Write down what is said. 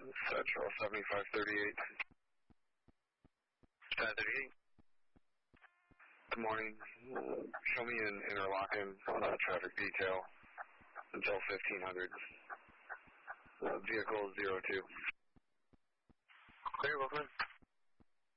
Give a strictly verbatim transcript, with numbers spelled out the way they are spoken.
Central seventy-five thirty-eight. seven thirty-eight. Good morning. Show me an Interlaken uh, traffic detail until fifteen hundred. Uh, vehicle zero two. Clear, welcome in.